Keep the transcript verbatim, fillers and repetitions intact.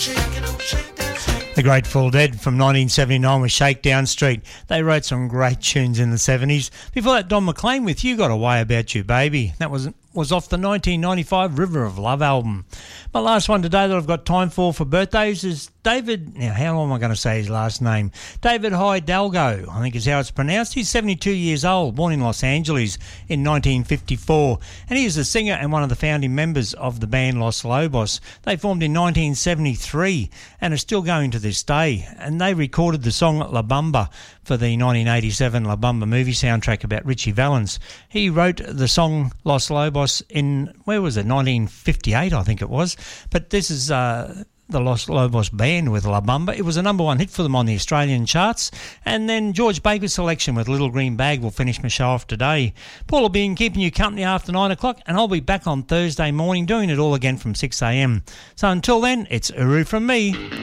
The Grateful Dead from nineteen seventy-nine with Shakedown Street. They wrote some great tunes in the seventies. Before that, Don McLean with You Got a Way About You Baby. That was was off the nineteen ninety-five River of Love album. My last one today that I've got time for for birthdays is David, now how am I going to say his last name? David Hidalgo, I think is how it's pronounced. He's seventy-two years old, born in Los Angeles in nineteen fifty-four, and he is the singer and one of the founding members of the band Los Lobos. They formed in nineteen seventy-three and are still going to this day, and they recorded the song La Bamba for the nineteen eighty-seven La Bamba movie soundtrack about Richie Valens. He wrote the song Los Lobos in, where was it, nineteen fifty-eight I think it was, but this is uh, the Los Lobos band with La Bamba. It was a number one hit for them on the Australian charts, and then George Baker's selection with Little Green Bag will finish my show off today. Paul will be keeping you company after nine o'clock, and I'll be back on Thursday morning doing it all again from six a.m. So until then, it's Uru from me.